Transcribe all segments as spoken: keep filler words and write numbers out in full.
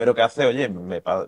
pero que hace, oye, me, pa-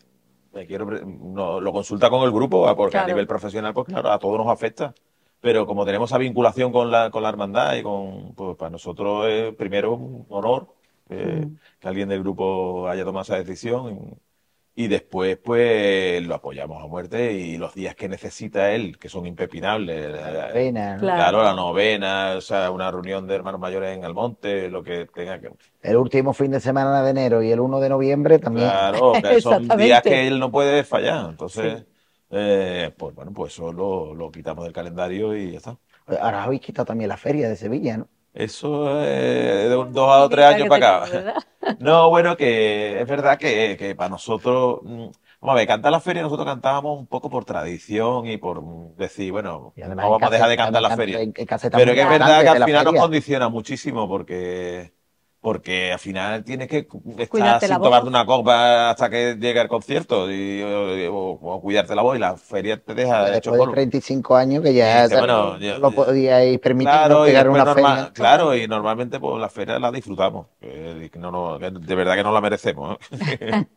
me quiero, pre- no, lo consulta con el grupo, ah, porque a Claro. nivel profesional, pues claro, a todos nos afecta. Pero como tenemos esa vinculación con la, con la hermandad y con, pues para nosotros es primero un honor que, Mm. que alguien del grupo haya tomado esa decisión. Y después, pues, lo apoyamos a muerte y los días que necesita él, que son impepinables, La eh, novena, ¿no? claro, la Claro. novena, o sea, una reunión de hermanos mayores en Almonte, lo que tenga que... El último fin de semana de enero y el uno de noviembre también. Claro, que son días que Exactamente. él no puede fallar. Sí. Entonces, eh, pues bueno, pues eso lo, lo quitamos del calendario y ya está. Ahora habéis quitado también la feria de Sevilla, ¿no? Eso es de un- dos a tres Maquinita años que para tenemos, acá. ¿verdad? No, bueno, que es verdad que, que para nosotros, mm, vamos a ver, cantar la feria nosotros cantábamos un poco por tradición y por mm, decir, bueno, Y además no en vamos a dejar casa, de cantar además la can- feria. en en caseta Pero muy que es Claro. verdad que importante al de la final nos feria. condiciona muchísimo porque, porque al final tienes que estar Cuidarte la sin tomarte voz. una copa hasta que llegue el concierto y, o, o cuidarte la voz y la feria te Porque deja hecho después de polvo. treinta y cinco años que Y ya dice, ta- bueno, Sí. yo- no lo yo- podíais permitiros claro, y pegar después una feria. normal, claro, y normalmente pues la feria la disfrutamos. Que, que no, no- que de verdad que no la merecemos. ¿Eh?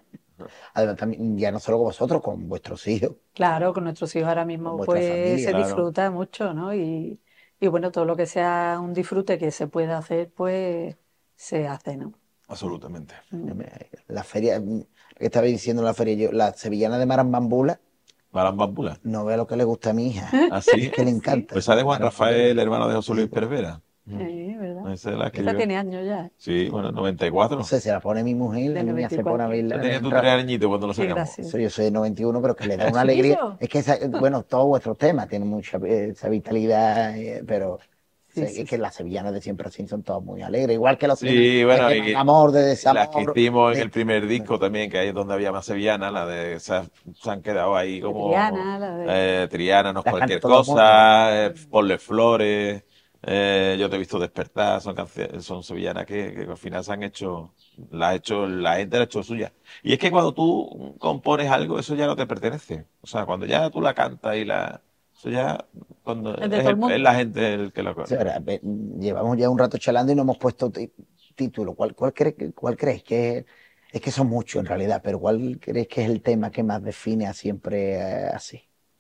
Además, también, ya no solo con vosotros, con vuestros hijos, Claro, con nuestros hijos ahora con mismo vuestra pues se familia. Claro, disfruta mucho, ¿no? Y, y bueno, todo lo que sea un disfrute que se pueda hacer, pues se hace, ¿no? absolutamente. Mm. La feria, mm, que estaba diciendo la feria, yo, la sevillana de Marambambula, Marambambula. no ve lo que le gusta a mi hija. Así. Es que le Sí, encanta. Pues esa de Juan Marambambula. Rafael, hermano de José Luis Pervera. eh, ¿verdad? Esa es la Esa escribió. tiene años ya, Sí, bueno, noventa y No cuatro. sé, se la pone mi mujer, la del niña se pone a noventa y cuatro. Ya bailar. tenías en tú ra- tres añitos cuando lo Qué sacamos. Eso, gracioso. yo soy de noventa y uno, pero que le da ¿Ah, una sí, alegría. yo? Es que, esa- bueno, todos vuestros temas tienen mucha eh, esa vitalidad, eh, pero Sí, sé- sí, es que sí. las sevillanas de siempre así son todas muy alegres, igual que los temas Sí, que bueno, queman y, amor, de y las que desamor, hicimos en de... el primer disco también, que ahí es donde había más sevillana, la de esas se han quedado ahí De como Triana, la de... eh, Triana, no es las canta cualquier todo el mundo. cosa, eh, Ponle Flores, eh, Yo te he visto despertar, son canciones, son sevillanas que, que al final se han hecho, la ha hecho, la gente la ha hecho suya. Y es que cuando tú compones algo, eso ya no te pertenece. O sea, cuando ya tú la cantas y la, eso ya, cuando Es de es, todo el el- es mundo. la gente el que lo, Sí, ahora, ve- llevamos ya un rato charlando y no hemos puesto ti- título. ¿Cuál, cuál, cree que- cuál creéis que es que son muchos en realidad, pero cuál creéis que es el tema que más define a siempre eh, así?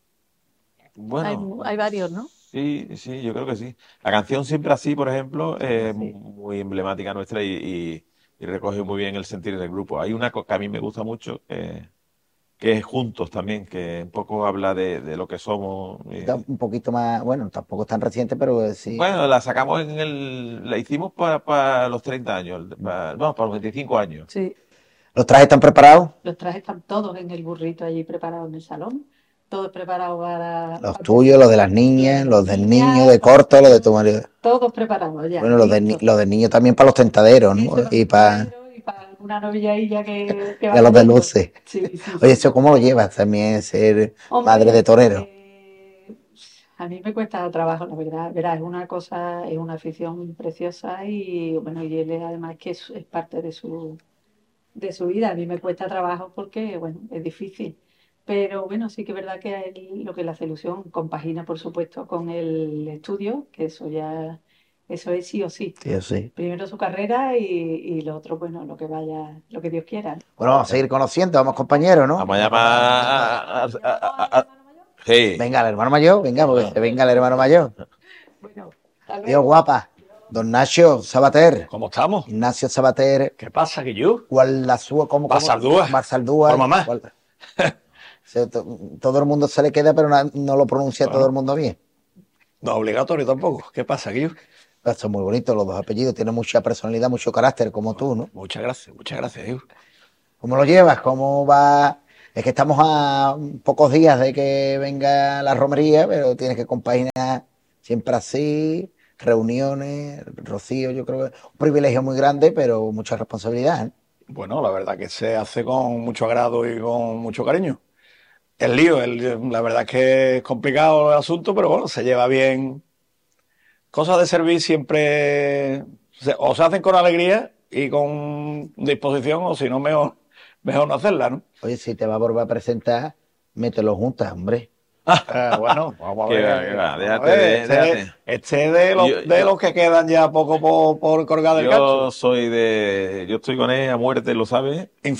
Hay, bueno. mu- hay varios, ¿no? Sí, sí, yo creo que sí. La canción Siempre Así, por ejemplo, Siempre es así. muy emblemática nuestra y, y- y recoge muy bien el sentir del grupo. Hay una co- que a mí me gusta mucho, que, que es Juntos también, que un poco habla de, de lo que somos. Está y- un poquito más, bueno, tampoco es tan reciente, pero eh, sí. Bueno, la sacamos en el... La hicimos para los treinta años, para, no, para los veinticinco años. Sí. ¿Los trajes están preparados? Los trajes están todos en el burrito allí preparados en el salón. Todos preparados para, Los para tuyos, los de las empezar. Los de niñas, las los del niñas, niño, de los corto, los de tu míos, marido. todos preparados ya, Bueno, los del, ni- listos. los del niño también para los tentaderos, Eso ¿no? para Y los para toreros y para una novillailla que, que y va a los de cayendo. luces. Sí, sí, Oye, sí. ¿eso cómo lo llevas también, ser madre de Hombre, torero? eh, a mí me cuesta trabajo, la verdad. Verás, es una cosa, es una afición preciosa y bueno, y él es, además que es, es parte de su, de su vida. A mí me cuesta trabajo porque, bueno, es difícil. Pero bueno, sí que es verdad que a él lo que le hace ilusión compagina, por supuesto, con el estudio, que eso ya, eso es sí o sí. Sí, sí. Primero su carrera y, y lo otro, bueno, lo que vaya, lo que Dios quiera. Bueno, vamos a seguir conociendo, vamos compañeros, ¿no? Vamos a llamar a... a- a- a- a- sí. Venga, el hermano mayor, venga, porque se venga el hermano mayor. Bueno, hasta Dios luego. guapa. Don Nacho Sabater, ¿Cómo estamos? Ignacio Sabater, ¿Qué pasa, Guillú? ¿cuál la suya? ¿Cómo? cómo? Barsaldúa. Barsaldúa. Por mamá. ¿Cuál? Se- to- todo el mundo se le queda, pero na- no lo pronuncia todo Bueno. el mundo bien. No obligatorio tampoco. ¿Qué pasa, Guillú? Son muy bonitos los dos apellidos, tienen mucha personalidad, mucho carácter, como tú, ¿no? Muchas gracias, muchas gracias, Guillú. ¿Cómo lo llevas? ¿Cómo va? Es que estamos a pocos días de que venga la romería, pero tienes que compaginar siempre así, reuniones, Rocío, yo creo que es un privilegio muy grande, pero mucha responsabilidad, ¿eh? Bueno, la verdad que se hace con mucho agrado y con mucho cariño. El lío, el- la verdad es que es complicado el asunto, pero bueno, se lleva bien. Cosas de servir siempre se- o se hacen con alegría y con disposición, o si no, mejor, mejor no hacerla, ¿no? Oye, si te va a volver a presentar, mételo juntas, hombre. Eh, bueno, vamos a Qué ver. va, qué va, vamos a déjate ver. de- Este, déjate. este de los, Yo- de yo- los que quedan ya poco por, por colgar del Yo cacho. soy de... Yo estoy con él a muerte, lo sabes.